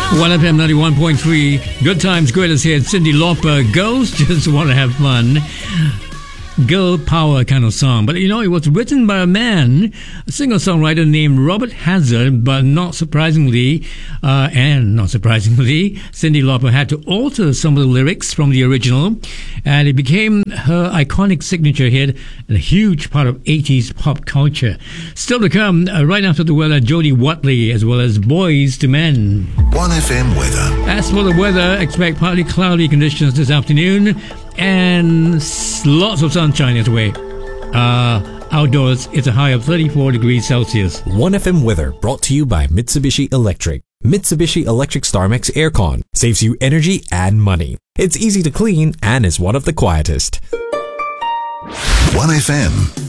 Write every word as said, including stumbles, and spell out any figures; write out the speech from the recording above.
one F M ninety-one point three. Good times, greatest hits. Cyndi Lauper. Girls just want to have fun. Girl power kind of song. But you know, it was written by a man, a singer-songwriter named Robert Hazard, but not surprisingly, uh, and not surprisingly, Cyndi Lauper had to alter some of the lyrics from the original, and it became her iconic signature hit and a huge part of eighties pop culture. Still to come, uh, right after the weather, Jodie Watley, as well as Boys to Men. one F M weather. As for the weather, expect partly cloudy conditions this afternoon, and lots of sunshine is away. Uh, outdoors, it's a high of thirty-four degrees Celsius. one F M weather brought to you by Mitsubishi Electric. Mitsubishi Electric StarMax Aircon saves you energy and money. It's easy to clean and is one of the quietest. one F M.